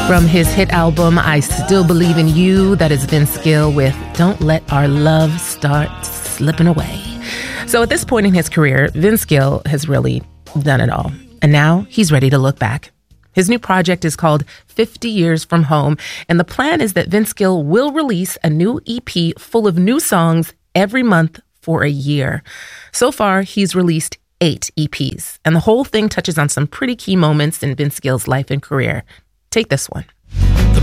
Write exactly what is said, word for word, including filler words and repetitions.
From his hit album, I Still Believe in You, that is Vince Gill with Don't Let Our Love Start Slipping Away. So at this point in his career, Vince Gill has really done it all. And now he's ready to look back. His new project is called fifty Years From Home, and the plan is that Vince Gill will release a new E P full of new songs every month for a year. So far, he's released eight E Ps, and the whole thing touches on some pretty key moments in Vince Gill's life and career. Take this one. The